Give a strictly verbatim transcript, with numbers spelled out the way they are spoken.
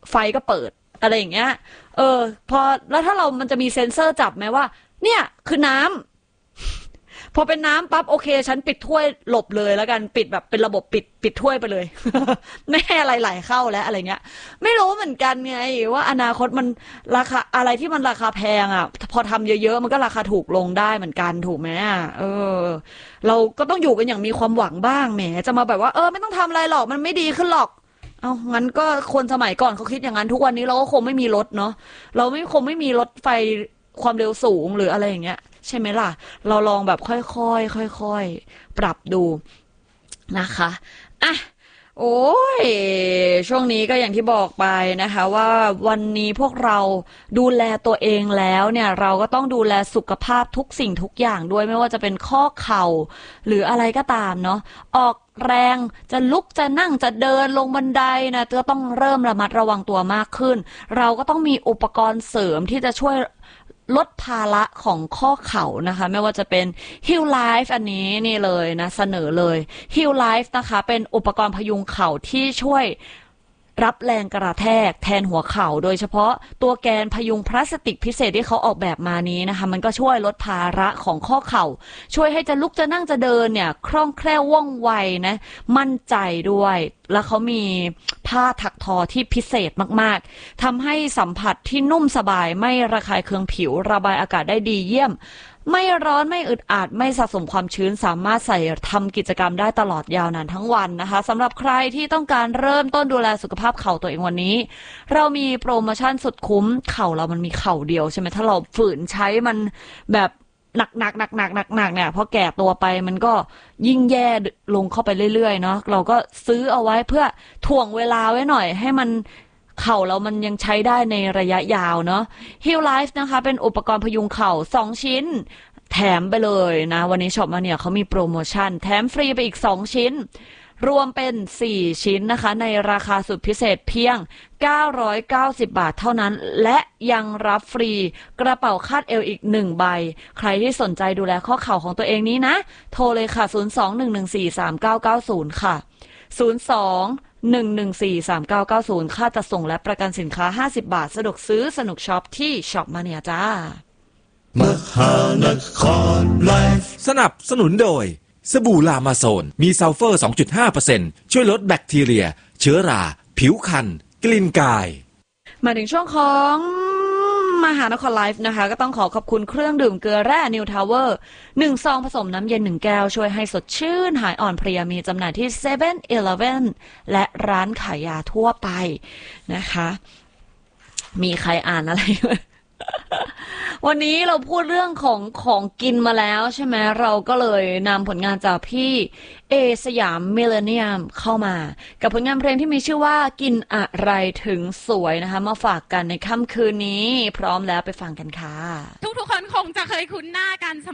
ไฟก็เปิดอะไรอย่างเงี้ยเออพอแล้วถ้าเรามันจะมีเซ็นเซอร์จับไหมว่าเนี่ยคือน้ำพอเป็นน้ำปั๊บโอเคฉันปิดถ้วยหลบเลยแล้วกันปิดแบบเป็นระบบปิดปิดถ้วยไปเลย ไม่ให้อะไรไหลเข้าแล้วอะไรเงี้ยไม่รู้เหมือนกันไงว่าอนาคตมันราคาอะไรที่มันราคาแพงอ่ะพอทำเยอะๆมันก็ราคาถูกลงได้เหมือนกันถูกไหมอ่ะเออเราก็ต้องอยู่กันอย่างมีความหวังบ้างแหมจะมาแบบว่าเออไม่ต้องทำอะไรหรอกมันไม่ดีขึ้นหรอกเอางั้นก็คนสมัยก่อนเขาคิดอย่างนั้นทุกวันนี้เราก็คงไม่มีรถเนาะเราไม่คงไม่มีรถไฟความเร็วสูงหรืออะไรอย่างเงี้ยใช่ไหมล่ะเราลองแบบค่อยๆค่อยๆปรับดูนะคะอ่ะโอ้ยช่วงนี้ก็อย่างที่บอกไปนะคะว่าวันนี้พวกเราดูแลตัวเองแล้วเนี่ยเราก็ต้องดูแลสุขภาพทุกสิ่งทุกอย่างด้วยไม่ว่าจะเป็นข้อเข่าหรืออะไรก็ตามเนาะออกแรงจะลุกจะนั่งจะเดินลงบันไดนะก็ต้องเริ่มระมัดระวังตัวมากขึ้นเราก็ต้องมีอุปกรณ์เสริมที่จะช่วยลดภาระของข้อเข่านะคะไม่ว่าจะเป็น Heal Life อันนี้นี่เลยนะเสนอเลย Heal Life นะคะเป็นอุปกรณ์พยุงเข่าที่ช่วยรับแรงกระแทกแทนหัวเข่าโดยเฉพาะตัวแกนพยุงพลาสติกพิเศษที่เขาออกแบบมานี้นะคะมันก็ช่วยลดภาระของข้อเข่าช่วยให้จะลุกจะนั่งจะเดินเนี่ยคล่องแคล่วว่องไวนะมั่นใจด้วยแล้วเขามีผ้าถักทอที่พิเศษมากๆทำให้สัมผัสที่นุ่มสบายไม่ระคายเคืองผิวระบายอากาศได้ดีเยี่ยมไม่ร้อนไม่อึดอัดไม่สะสมความชื้นสามารถใส่ทำกิจกรรมได้ตลอดยาวนานทั้งวันนะคะสำหรับใครที่ต้องการเริ่มต้นดูแลสุขภาพเข่าตัวเองวันนี้เรามีโปรโมชั่นสุดคุ้มเข่าเรามันมีเข่าเดียวใช่ไหมถ้าเราฝืนใช้มันแบบหนักหนักหนักหนักหนักหนักเนี่ยพอแก่ตัวไปมันก็ยิ่งแย่ลงเข้าไปเรื่อยๆเนาะเราก็ซื้อเอาไว้เพื่อถ่วงเวลาไว้หน่อยให้มันเข่าเรามันยังใช้ได้ในระยะยาวเนาะ Heal Life นะคะเป็นอุปกรณ์พยุงเข่าสองชิ้นแถมไปเลยนะวันนี้ช็อปมาเนี่ยเขามีโปรโมชั่นแถมฟรีไปอีกสองชิ้นรวมเป็นสี่ชิ้นนะคะในราคาสุดพิเศษเพียงเก้าร้อยเก้าสิบบาทเท่านั้นและยังรับฟรีกระเป๋าคาดเอวอีกหนึ่งใบใครที่สนใจดูแลข้อเข่าของตัวเองนี้นะโทรเลยค่ะศูนย์ สอง หนึ่ง หนึ่ง สี่ สาม เก้า เก้า ศูนย์ค่ะศูนย์ สอง หนึ่ง หนึ่ง สี่ สาม เก้า เก้า ศูนย์ค่าจัดส่งและประกันสินค้าห้าสิบบาทสะดวกซื้อสนุกช็อปที่ช็อปมาเนี่ยจ้ามหานครไลฟ์สนับสนุนโดยสบู่ลามาโซนมีซัลเฟอร์ สองจุดห้าเปอร์เซ็นต์ ช่วยลดแบคทีเรียเชื้อราผิวคันกลิ่นกายมาถึงช่วงของมหานครไลฟ์นะคะก็ต้องขอขอบคุณเครื่องดื่มเกลือแร่นิวทาวเวอร์หนึ่งซองผสมน้ำเย็นหนึ่งแก้วช่วยให้สดชื่นหายอ่อนเพลียมีจำหน่ายที่เซเว่นอีเลฟเว่นและร้านขายยาทั่วไปนะคะมีใครอ่านอะไร วันนี้เราพูดเรื่องของของกินมาแล้วใช่ไหมเราก็เลยนำผลงานจากพี่เอสยามมิลเลนเนียมเข้ามากับผลงานเพลงที่มีชื่อว่ากินอะไรถึงสวยนะคะมาฝากกันในค่ำคืนนี้พร้อมแล้วไปฟังกันค่ะทุกๆคนคงจะเคยคุ้นหน้ากัน